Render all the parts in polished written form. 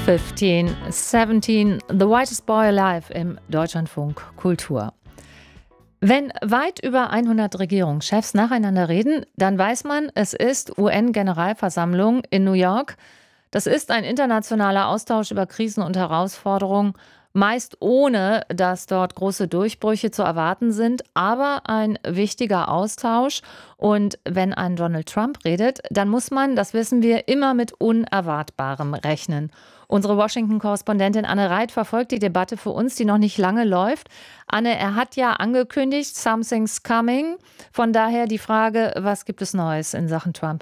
1517, The Whitest Boy Alive im Deutschlandfunk Kultur. Wenn weit über 100 Regierungschefs nacheinander reden, dann weiß man, es ist UN-Generalversammlung in New York. Das ist ein internationaler Austausch über Krisen und Herausforderungen, meist ohne, dass dort große Durchbrüche zu erwarten sind, aber ein wichtiger Austausch. Und wenn ein Donald Trump redet, dann muss man, das wissen wir, immer mit Unerwartbarem rechnen. Unsere Washington-Korrespondentin Anne Reit verfolgt die Debatte für uns, die noch nicht lange läuft. Anne, er hat ja angekündigt, something's coming. Von daher die Frage, was gibt es Neues in Sachen Trump?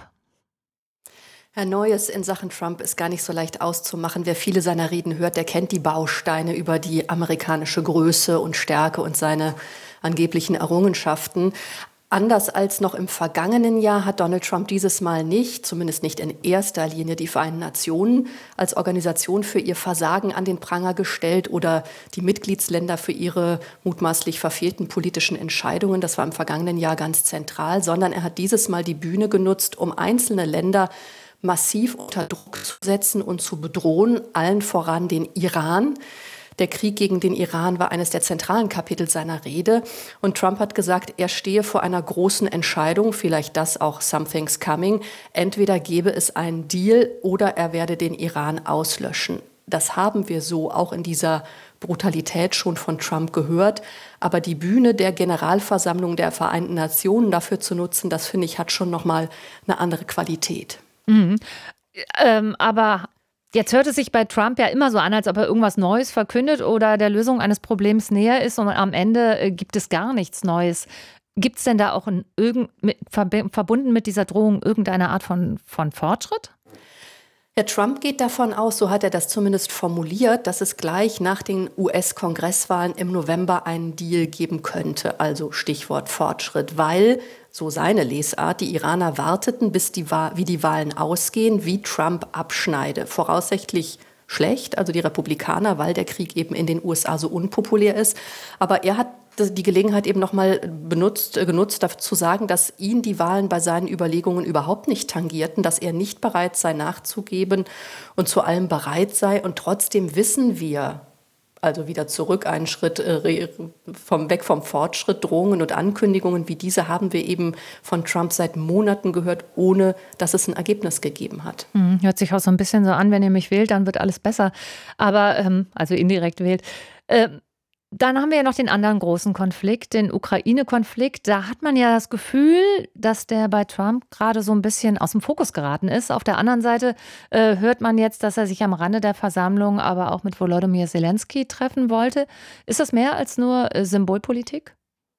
Neues in Sachen Trump ist gar nicht so leicht auszumachen. Wer viele seiner Reden hört, der kennt die Bausteine über die amerikanische Größe und Stärke und seine angeblichen Errungenschaften. Anders als noch im vergangenen Jahr hat Donald Trump dieses Mal nicht, zumindest nicht in erster Linie, die Vereinten Nationen als Organisation für ihr Versagen an den Pranger gestellt oder die Mitgliedsländer für ihre mutmaßlich verfehlten politischen Entscheidungen. Das war im vergangenen Jahr ganz zentral, sondern er hat dieses Mal die Bühne genutzt, um einzelne Länder massiv unter Druck zu setzen und zu bedrohen, allen voran den Iran. Der Krieg gegen den Iran war eines der zentralen Kapitel seiner Rede. Und Trump hat gesagt, er stehe vor einer großen Entscheidung, vielleicht das auch something's coming. Entweder gebe es einen Deal oder er werde den Iran auslöschen. Das haben wir so auch in dieser Brutalität schon von Trump gehört. Aber die Bühne der Generalversammlung der Vereinten Nationen dafür zu nutzen, das finde ich, hat schon nochmal eine andere Qualität. Mhm. Aber jetzt hört es sich bei Trump ja immer so an, als ob er irgendwas Neues verkündet oder der Lösung eines Problems näher ist und am Ende gibt es gar nichts Neues. Gibt es denn da auch verbunden mit dieser Drohung irgendeine Art von Fortschritt? Herr Trump geht davon aus, so hat er das zumindest formuliert, dass es gleich nach den US-Kongresswahlen im November einen Deal geben könnte, also Stichwort Fortschritt, weil, so seine Lesart, die Iraner warteten, bis wie die Wahlen ausgehen, wie Trump abschneide. Voraussichtlich schlecht, also die Republikaner, weil der Krieg eben in den USA so unpopulär ist. Aber er hat die Gelegenheit eben nochmal genutzt, dafür zu sagen, dass ihn die Wahlen bei seinen Überlegungen überhaupt nicht tangierten, dass er nicht bereit sei nachzugeben und zu allem bereit sei. Und trotzdem wissen wir, also wieder zurück einen Schritt weg vom Fortschritt, Drohungen und Ankündigungen wie diese haben wir eben von Trump seit Monaten gehört, ohne dass es ein Ergebnis gegeben hat. Hört sich auch so ein bisschen so an, wenn ihr mich wählt, dann wird alles besser. Aber, also indirekt wählt. Dann haben wir ja noch den anderen großen Konflikt, den Ukraine-Konflikt. Da hat man ja das Gefühl, dass der bei Trump gerade so ein bisschen aus dem Fokus geraten ist. Auf der anderen Seite hört man jetzt, dass er sich am Rande der Versammlung aber auch mit Volodymyr Zelensky treffen wollte. Ist das mehr als nur Symbolpolitik?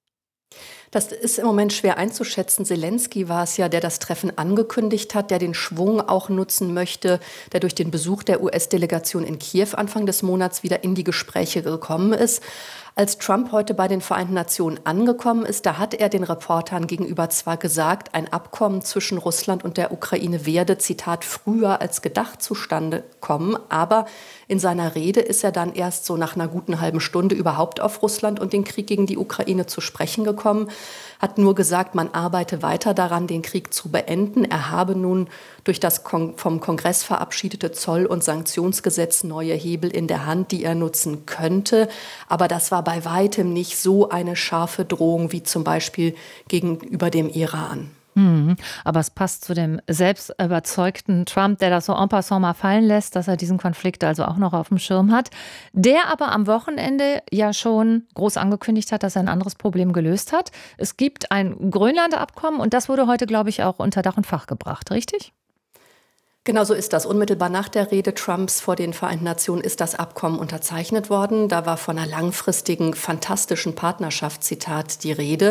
Das ist im Moment schwer einzuschätzen. Zelensky war es ja, der das Treffen angekündigt hat, der den Schwung auch nutzen möchte, der durch den Besuch der US-Delegation in Kiew Anfang des Monats wieder in die Gespräche gekommen ist. Als Trump heute bei den Vereinten Nationen angekommen ist, da hat er den Reportern gegenüber zwar gesagt, ein Abkommen zwischen Russland und der Ukraine werde, Zitat, früher als gedacht zustande kommen, aber in seiner Rede ist er dann erst so nach einer guten halben Stunde überhaupt auf Russland und den Krieg gegen die Ukraine zu sprechen gekommen, hat nur gesagt, man arbeite weiter daran, den Krieg zu beenden. Er habe nun durch das vom Kongress verabschiedete Zoll- und Sanktionsgesetz neue Hebel in der Hand, die er nutzen könnte. Aber das war bei weitem nicht so eine scharfe Drohung wie zum Beispiel gegenüber dem Iran. Aber es passt zu dem selbst überzeugten Trump, der das so en passant mal fallen lässt, dass er diesen Konflikt also auch noch auf dem Schirm hat, der aber am Wochenende ja schon groß angekündigt hat, dass er ein anderes Problem gelöst hat. Es gibt ein Grönland-Abkommen und das wurde heute, glaube ich, auch unter Dach und Fach gebracht, richtig? Genau so ist das. Unmittelbar nach der Rede Trumps vor den Vereinten Nationen ist das Abkommen unterzeichnet worden. Da war von einer langfristigen, fantastischen Partnerschaft, Zitat, die Rede.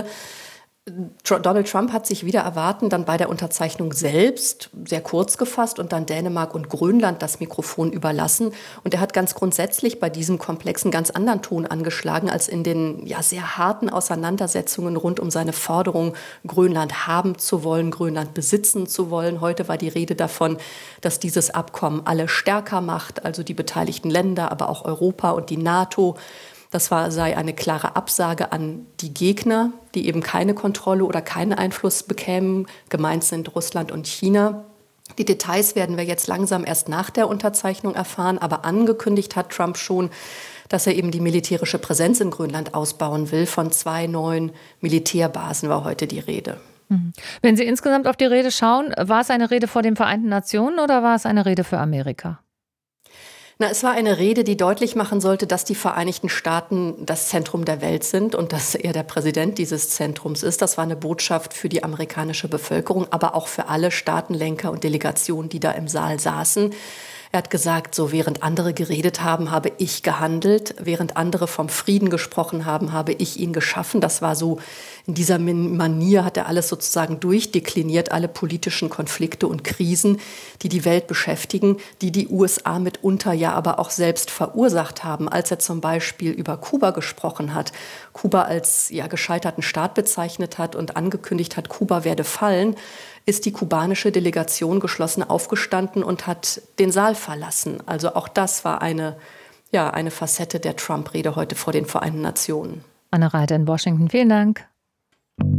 Donald Trump hat sich wieder erwarten, dann bei der Unterzeichnung selbst, sehr kurz gefasst, und dann Dänemark und Grönland das Mikrofon überlassen. Und er hat ganz grundsätzlich bei diesem Komplex einen ganz anderen Ton angeschlagen als in den sehr harten Auseinandersetzungen rund um seine Forderung, Grönland haben zu wollen, Grönland besitzen zu wollen. Heute war die Rede davon, dass dieses Abkommen alle stärker macht, also die beteiligten Länder, aber auch Europa und die NATO. Das sei eine klare Absage an die Gegner, die eben keine Kontrolle oder keinen Einfluss bekämen. Gemeint sind Russland und China. Die Details werden wir jetzt langsam erst nach der Unterzeichnung erfahren, aber angekündigt hat Trump schon, dass er eben die militärische Präsenz in Grönland ausbauen will. Von 2 neuen Militärbasen war heute die Rede. Wenn Sie insgesamt auf die Rede schauen, war es eine Rede vor den Vereinten Nationen oder war es eine Rede für Amerika? Es war eine Rede, die deutlich machen sollte, dass die Vereinigten Staaten das Zentrum der Welt sind und dass er der Präsident dieses Zentrums ist. Das war eine Botschaft für die amerikanische Bevölkerung, aber auch für alle Staatenlenker und Delegationen, die da im Saal saßen. Er hat gesagt, so während andere geredet haben, habe ich gehandelt. Während andere vom Frieden gesprochen haben, habe ich ihn geschaffen. Das war so, in dieser Manier hat er alles sozusagen durchdekliniert, alle politischen Konflikte und Krisen, die die Welt beschäftigen, die die USA mitunter ja aber auch selbst verursacht haben. Als er zum Beispiel über Kuba gesprochen hat, Kuba als gescheiterten Staat bezeichnet hat und angekündigt hat, Kuba werde fallen, ist die kubanische Delegation geschlossen aufgestanden und hat den Saal verlassen. Also auch das war eine Facette der Trump-Rede heute vor den Vereinten Nationen. Anne Reiter in Washington, vielen Dank.